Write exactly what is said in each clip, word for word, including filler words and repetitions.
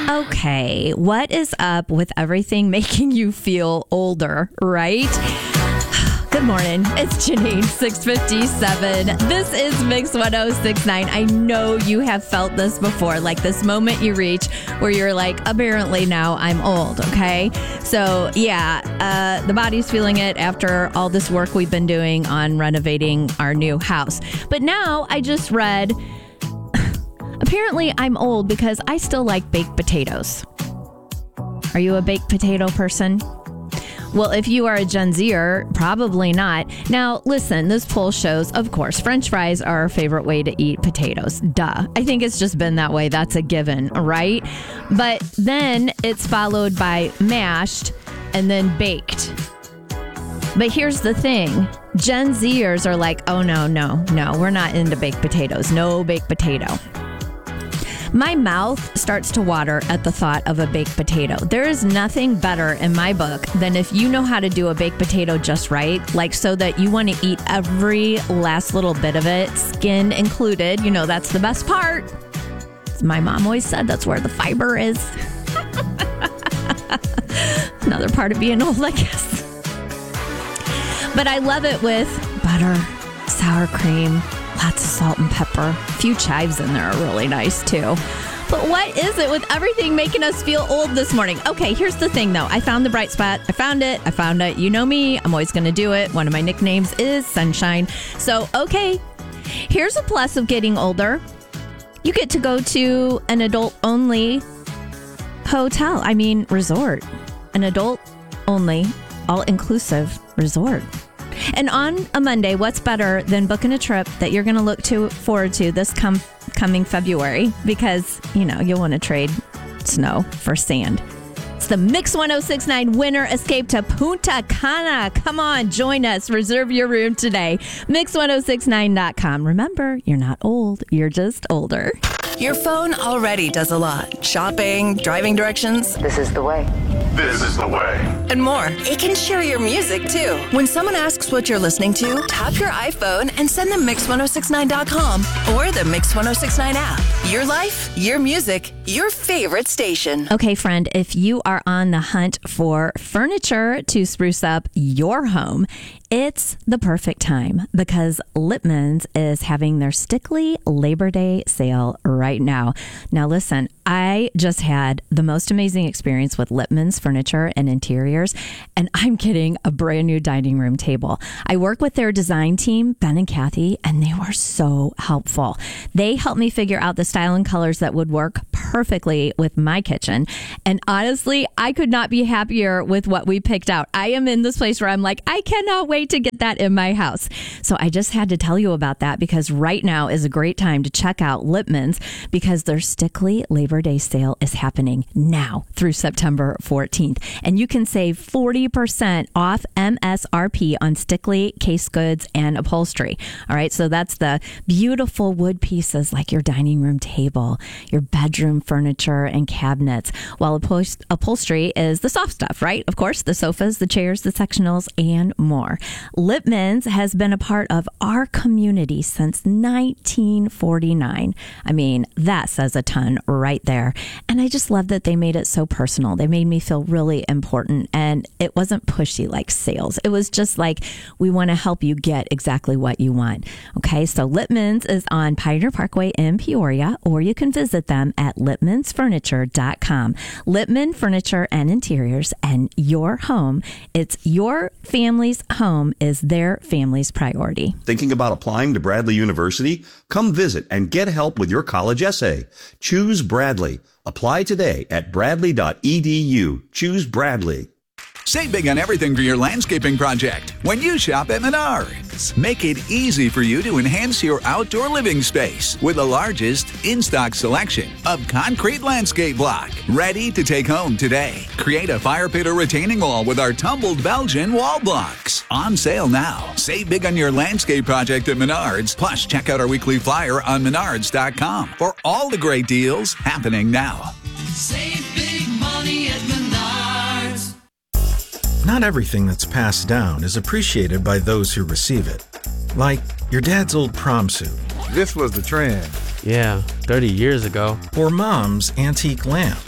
Okay, what is up with everything making you feel older, right? Good morning. It's Janine, six fifty-seven. This is Mix one oh six point nine. I know you have felt this before, like this moment you reach where you're like, apparently now I'm old, okay? So, yeah, uh, the body's feeling it after all this work we've been doing on renovating our new house. But now I just read, apparently I'm old because I still like baked potatoes. Are you a baked potato person? Well, if you are a Gen Zer, probably not. Now, listen, this poll shows, of course, French fries are our favorite way to eat potatoes. Duh. I think it's just been that way. That's a given, right? But then it's followed by mashed and then baked. But here's the thing. Gen Zers are like, oh, no, no, no, we're not into baked potatoes. No baked potato. My mouth starts to water at the thought of a baked potato. There is nothing better in my book than if you know how to do a baked potato just right, like so that you want to eat every last little bit of it, skin included. You know, that's the best part. My mom always said that's where the fiber is. Another part of being old, I guess. But I love it with butter, sour cream, lots of salt and pepper. A few chives in there are really nice, too. But what is it with everything making us feel old this morning? Okay, here's the thing, though. I found the bright spot. I found it. I found it. You know me. I'm always going to do it. One of my nicknames is Sunshine. So, okay, here's a plus of getting older. You get to go to an adult-only hotel. I mean, resort. An adult-only, all-inclusive resort. And on a Monday, what's better than booking a trip that you're going to look to forward to this com- coming February? Because, you know, you'll want to trade snow for sand. It's the Mix one oh six point nine winter escape to Punta Cana. Come on, join us. Reserve your room today. Mix one oh six nine dot com. Remember, you're not old. You're just older. Your phone already does a lot. Shopping, driving directions. This is the way. This is the way. And more. It can share your music, too. When someone asks what you're listening to, tap your iPhone and send them mix one oh six nine dot com or the Mix one oh six nine app. Your life, your music, your favorite station. Okay, friend, if you are on the hunt for furniture to spruce up your home, it's the perfect time because Lippman's is having their Stickley Labor Day sale right now. Now, listen, I just had the most amazing experience with Lippman's Furniture and Interiors, and I'm getting a brand new dining room table. I work with their design team, Ben and Kathy, and they were so helpful. They helped me figure out the style and colors that would work perfectly with my kitchen. And honestly, I could not be happier with what we picked out. I am in this place where I'm like, I cannot wait to get that in my house. So I just had to tell you about that because right now is a great time to check out Lippman's because their Stickley Labor Day sale is happening now through September fourteenth. And you can save forty percent off M S R P on Stickley case goods and upholstery. All right. So that's the beautiful wood pieces like your dining room table, your bedroom furniture and cabinets, while upholstery is the soft stuff, right? Of course, the sofas, the chairs, the sectionals, and more. Lippman's has been a part of our community since nineteen forty-nine. I mean, that says a ton right there. And I just love that they made it so personal. They made me feel really important, and it wasn't pushy like sales. It was just like, we want to help you get exactly what you want. Okay, so Lippman's is on Pioneer Parkway in Peoria, or you can visit them at lippmans furniture dot com. Lippman Furniture and Interiors, and your home, it's your family's home is their family's priority. Thinking about applying to Bradley University? Come visit and get help with your college essay. Choose Bradley. Apply today at bradley dot e d u. Choose Bradley. Save big on everything for your landscaping project when you shop at Menards. Make it easy for you to enhance your outdoor living space with the largest in-stock selection of concrete landscape block. Ready to take home today. Create a fire pit or retaining wall with our tumbled Belgian wall blocks. On sale now. Save big on your landscape project at Menards. Plus, check out our weekly flyer on menards dot com for all the great deals happening now. Save big money at Menards. Not everything that's passed down is appreciated by those who receive it. Like your dad's old prom suit. This was the trend. Yeah, thirty years ago. Or mom's antique lamp.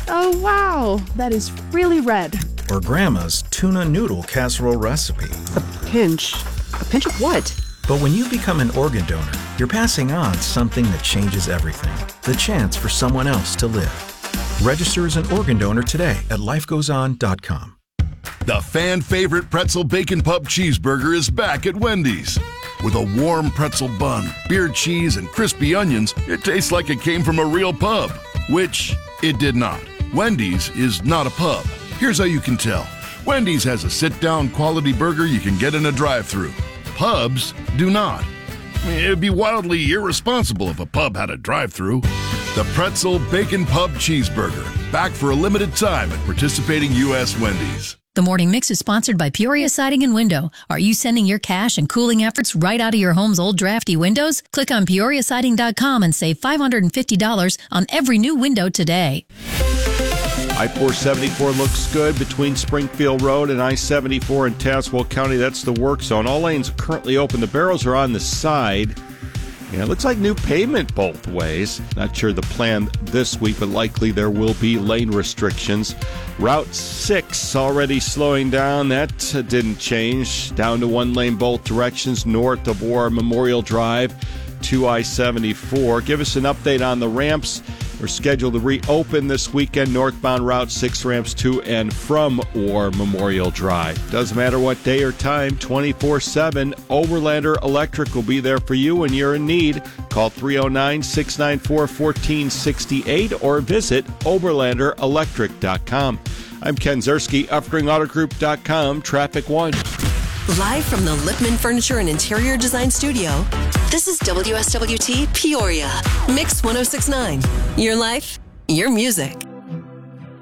Oh, wow. That is really red. Or Grandma's tuna noodle casserole recipe. A pinch. A pinch of what? But when you become an organ donor, you're passing on something that changes everything. The chance for someone else to live. Register as an organ donor today at life goes on dot com. The fan favorite pretzel bacon pub cheeseburger is back at Wendy's. With a warm pretzel bun, beer cheese, and crispy onions, it tastes like it came from a real pub, which it did not. Wendy's is not a pub. Here's how you can tell. Wendy's has a sit-down quality burger you can get in a drive-thru. Pubs do not. It'd be wildly irresponsible if a pub had a drive-thru. The Pretzel Bacon Pub Cheeseburger, back for a limited time at participating U S Wendy's. The Morning Mix is sponsored by Peoria Siding and Window. Are you sending your cash and cooling efforts right out of your home's old drafty windows? Click on peoria siding dot com and save five hundred fifty dollars on every new window today. I four seventy-four looks good between Springfield Road and I seventy-four in Tazewell County. That's the work zone. All lanes are currently open. The barrels are on the side. Yeah, it looks like new pavement both ways. Not sure the plan this week, but likely there will be lane restrictions. Route six already slowing down. That uh, didn't change. Down to one lane both directions north of War Memorial Drive to I seventy-four. Give us an update on the ramps. We're scheduled to reopen this weekend. Northbound Route six ramps to and from War Memorial Drive. Doesn't matter what day or time, twenty-four seven. Overlander Electric will be there for you when you're in need. Call three oh nine, six nine four, one four six eight or visit overlander electric dot com. I'm Ken Zerski, Uffring Auto Group dot com, Traffic One. Live from the Lippman Furniture and Interior Design Studio, this is W S W T Peoria, Mix one oh six point nine. Your life, your music.